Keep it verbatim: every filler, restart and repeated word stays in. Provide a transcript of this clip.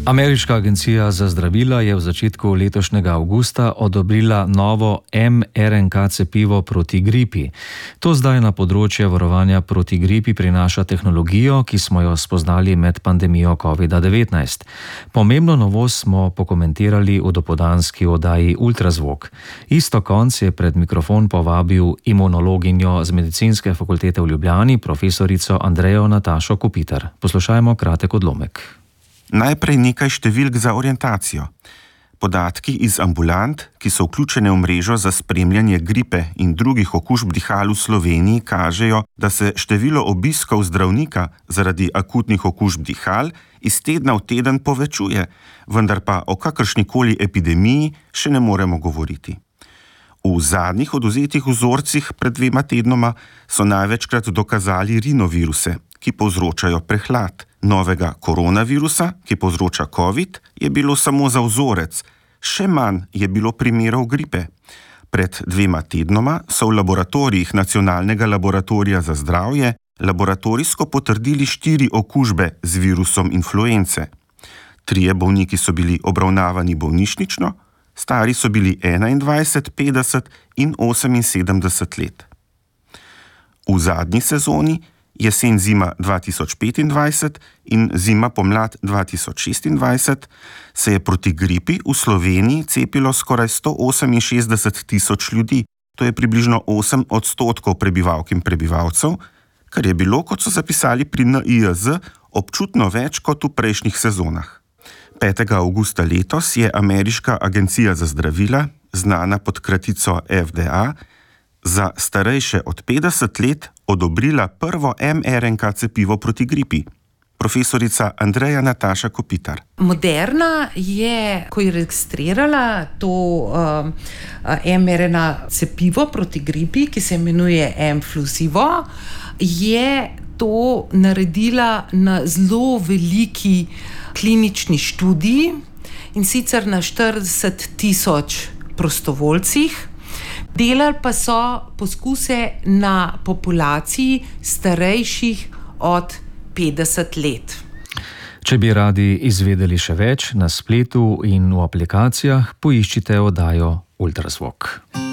Ameriška agencija za zdravila je v začetku letošnjega avgusta odobrila novo em er en ka cepivo proti gripi. To zdaj na področje varovanja proti gripi prinaša tehnologijo, ki smo jo spoznali med pandemijo kovida devetnajst. Pomembno novost smo pokomentirali v dopoldanski oddaji Ultrazvok. Isto konc je pred mikrofon povabil imunologinjo z Medicinske fakultete v Ljubljani, profesorico Andrejo Natašo Kopitar. Poslušajmo kratek odlomek. Najprej nekaj številk za orientacijo. Podatki iz ambulant, ki so vključene v mrežo za spremljanje gripe in drugih okužb dihal v Sloveniji, kažejo, da se število obiskov zdravnika zaradi akutnih okužb dihal iz tedna v teden povečuje, vendar pa o kakršnikoli epidemiji še ne moremo govoriti. V zadnjih odvzetih vzorcih pred dvema tednoma so največkrat dokazali rinoviruse, ki povzročajo prehlad. Novega koronavirusa, ki povzroča COVID, je bilo samo za vzorec, še manj je bilo primerov gripe. Pred dvema tednoma so v laboratorijih Nacionalnega laboratorija za zdravje laboratorijsko potrdili štiri okužbe z virusom influence. Trije bolniki so bili obravnavani bolnišnično, stari so bili enaindvajset, petdeset in oseminsedemdeset let. V zadnji sezoni jesen-zima dva tisoč petindvajset in zima-pomlad dva tisoč šestindvajset se je proti gripi v Sloveniji cepilo skoraj sto oseminšestdeset tisoč ljudi, to je približno osem odstotkov prebivalk in prebivalcev, kar je bilo, kot so zapisali pri en i jaz, občutno več kot v prejšnjih sezonah. petega avgusta letos je Ameriška agencija za zdravila, znana pod kratico ef de a, za starejše od petdeset let odobrila prvo em er en ka cepivo proti gripi. Profesorica Andreja Nataša Kopitar. Moderna je, ko je registrirala to um, em er en ka cepivo proti gripi, ki se imenuje Mflusivo, je to naredila na zelo veliki klinični študiji, in sicer na štirideset tisoč prostovoljcih. Delali pa so poskuse na populaciji starejših od petdeset let. Če bi radi izvedeli še več, na spletu in v aplikacijah poiščite oddajo Ultrazvok.